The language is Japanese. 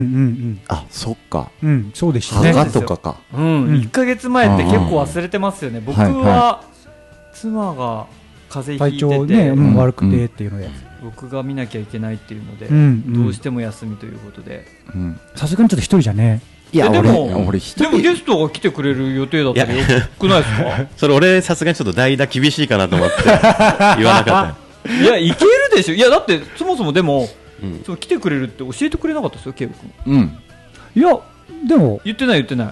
あ、そっか。 そうでしたね。 墓とかか。 1ヶ月前って結構忘れてますよね。僕は妻が風邪ひいてて、 体調ね悪くてっていうので、 僕が見なきゃいけないっていうので、どうしても休みということで。 さすがにちょっと一人じゃね。 いや、 でも一人ゲストが来てくれる予定だったらよくないですか？ それ俺さすがにちょっと代打厳しいかなと思って言わなかった。 いや、いけるでしょ。いや、だってそもそもでも、来てくれるって教えてくれなかったですよ、ケイブ君。 いや、でも言ってない。